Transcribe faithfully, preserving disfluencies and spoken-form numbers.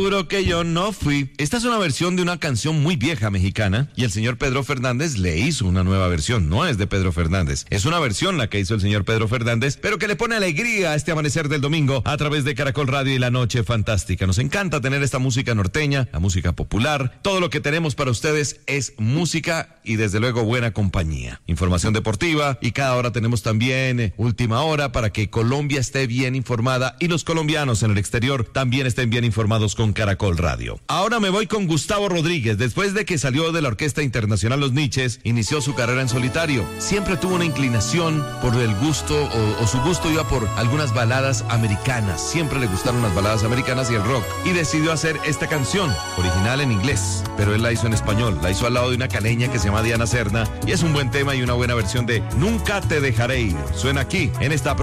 seguro que yo no fui. Esta es una versión de una canción muy vieja mexicana y el señor Pedro Fernández le hizo una nueva versión. No es de Pedro Fernández, es una versión la que hizo el señor Pedro Fernández, pero que le pone alegría a este amanecer del domingo a través de Caracol Radio y La Noche Fantástica. Nos encanta tener esta música norteña, la música popular. Todo lo que tenemos para ustedes es música y desde luego buena compañía. Información deportiva y cada hora tenemos también eh, última hora para que Colombia esté bien informada y los colombianos en el exterior también estén bien informados con Caracol Radio. Ahora me voy con Gustavo Rodríguez. Después de que salió de la Orquesta Internacional Los Niches, inició su carrera en solitario. Siempre tuvo una inclinación por el gusto o, o su gusto iba por algunas baladas americanas. Siempre le gustaron las baladas americanas y el rock y decidió hacer esta canción, original en inglés, pero él la hizo en español. La hizo al lado de una caleña que se llama Diana Serna y es un buen tema y una buena versión de Nunca te dejaré ir. Suena aquí en esta